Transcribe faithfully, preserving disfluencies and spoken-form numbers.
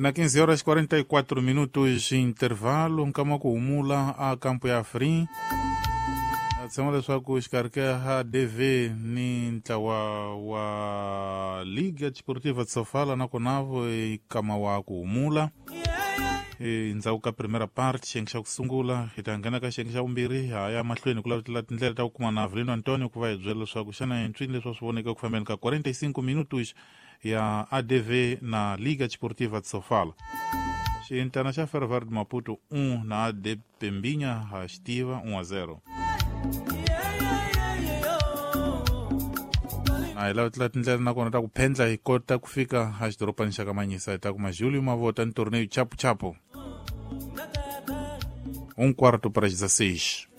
Na quinze horas e quarenta e quatro minutos intervalo nkama kuhumula a campo ya Afrin. Atsema leswaku xikarhi ha D V ni ntlawa wa Liga Desportiva de Sofala na konavo kama wa kuhumula. E ndzhaku ka primera parte xiyenge xa ku sungula hi ta nghena ka xiyenge xa vumbirhi haya mahlweni ku lavutela tindlela ta ku kuma na Avelino Antonio ku va hi byela leswaku xana hintswini leswi swi voneke ku fambeni ka quarenta e cinco minutos ya A D V na Liga Desportiva de Sofala. Xintana xa Ferroviário de Maputo um na A D Pembinha ha xitiva um a zero. Na hi lavutela tindlela nakona ta ku phendla hi kota ku fika ha xidoropani xa ka Manyisa hi ta kuma Júlio Mavota ni torneio chapu chapu. Um quarto para dezesseis.